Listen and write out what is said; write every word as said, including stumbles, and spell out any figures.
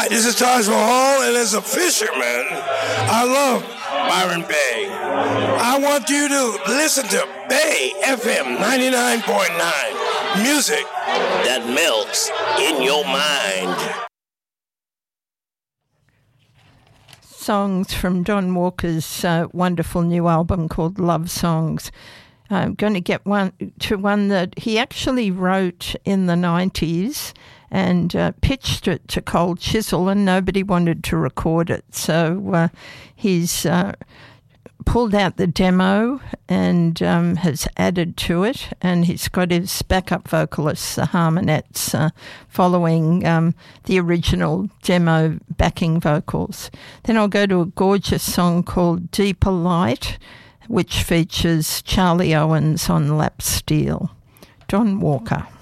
Hi, this is Taj Mahal, and as a fisherman, I love Byron Bay. I want you to listen to Bay F M ninety-nine point nine. Music that melts in your mind. Songs from Don Walker's uh, wonderful new album called Love Songs. I'm going to get one to one that he actually wrote in the nineties and uh, pitched it to Cold Chisel, and nobody wanted to record it. So uh, he's uh, pulled out the demo and um, has added to it, and he's got his backup vocalists, the Harmonettes, uh, following um, the original demo backing vocals. Then I'll go to a gorgeous song called Deeper Light, which features Charlie Owens on lap steel. Don Walker.